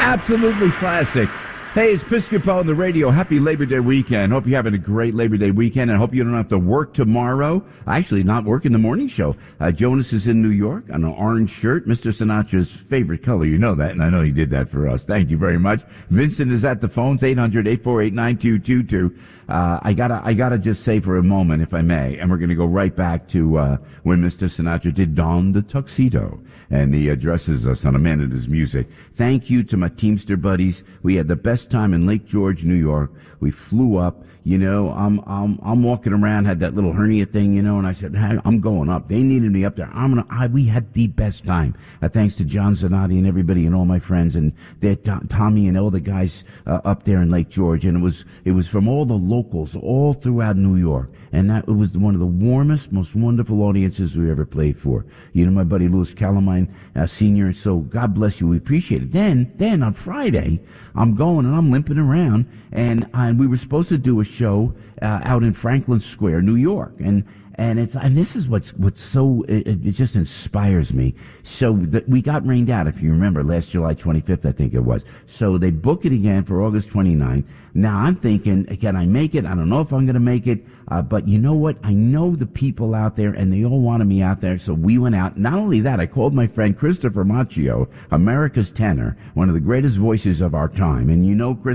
Absolutely classic. Hey, it's Piscopo on the radio. Happy Labor Day weekend. Hope you're having a great Labor Day weekend, and hope you don't have to work tomorrow. Actually, not working the morning show. Jonas is in New York on an orange shirt, Mr. Sinatra's favorite color. You know that, and I know he did that for us. Thank you very much. Vincent is at the phones, 800-848-9222. I gotta just say for a moment, if I may, and we're gonna go right back to when Mr. Sinatra did Don the Tuxedo, and he addresses us on A Man and His Music. Thank you to my Teamster buddies. We had the best time in Lake George, New York. We flew up. You know, I'm walking around, had that little hernia thing, you know, and I said, hey, I'm going up. They needed me up there. We had the best time. Thanks to John Zanotti and everybody and all my friends and Tommy and all the guys up there in Lake George. And it was from all the locals all throughout New York. And it was one of the warmest, most wonderful audiences we ever played for. You know, my buddy Louis Calamine, Sr. So God bless you. We appreciate it. Then on Friday, I'm going and I'm limping around, and we were supposed to do a show out in Franklin Square, New York, and this is what's so it just inspires me. So we got rained out, if you remember, last July 25th, I think it was. So they book it again for August 29th. Now I'm thinking, can I make it? I don't know if I'm going to make it, but you know what? I know the people out there, and they all wanted me out there. So we went out. Not only that, I called my friend Christopher Macchio, America's tenor, one of the greatest voices of our time, and you know Chris.